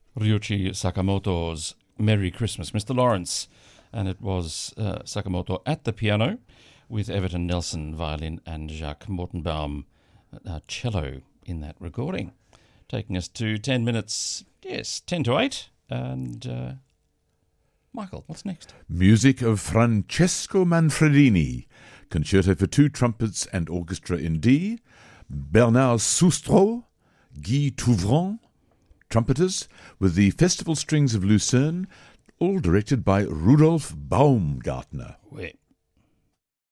Ryuichi Sakamoto's Merry Christmas, Mr. Lawrence. And it was Sakamoto at the piano with Everton Nelson, violin, and Jacques Mortenbaum, cello in that recording. Taking us to 10 minutes, 10 to 8. And Michael, what's next? Music of Francesco Manfredini, Concerto for 2 trumpets and orchestra in D, Bernard Soustreau, Guy Touvrant, trumpeters, with the Festival Strings of Lucerne, all directed by Rudolf Baumgartner. Oui.